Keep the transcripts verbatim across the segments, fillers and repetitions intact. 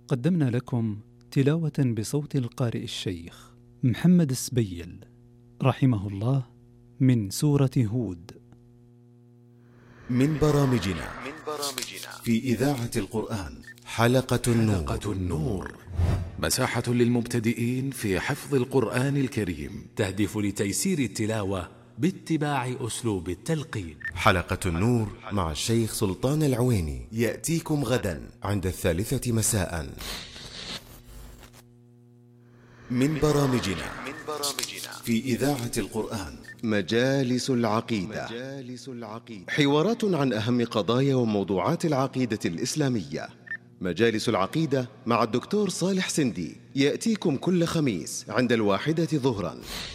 قدمنا لكم تلاوة بصوت القارئ الشيخ محمد السبيل رحمه الله من سورة هود. من برامجنا في إذاعة القرآن حلقة النور, حلقة النور مساحة للمبتدئين في حفظ القرآن الكريم، تهدف لتيسير التلاوة باتباع أسلوب التلقين. حلقة النور مع الشيخ سلطان العويني يأتيكم غدا عند الثالثة مساء. من برامجنا في إذاعة القرآن مجالس العقيدة. حوارات عن أهم قضايا وموضوعات العقيدة الإسلامية. مجالس العقيدة مع الدكتور صالح سندي يأتيكم كل خميس عند الواحدة ظهرا.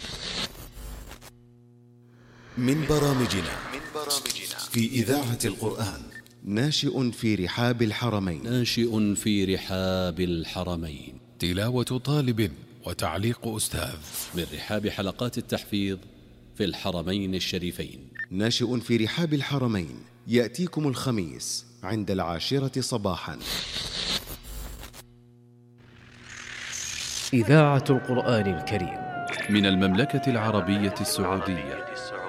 من برامجنا في إذاعة القرآن ناشئ في رحاب الحرمين. ناشئ في رحاب الحرمين. تلاوة طالب وتعليق أستاذ من رحاب حلقات التحفيظ في الحرمين الشريفين. ناشئ في رحاب الحرمين يأتيكم الخميس عند العاشرة صباحا. إذاعة القرآن الكريم من المملكة العربية السعودية.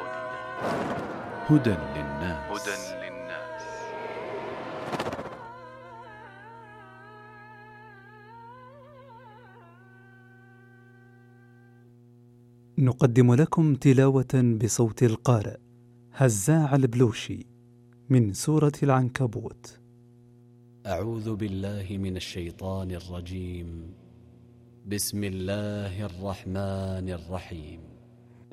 هدى للناس. نقدم لكم تلاوة بصوت القارئ هزاع البلوشي من سورة العنكبوت. أعوذ بالله من الشيطان الرجيم. بسم الله الرحمن الرحيم.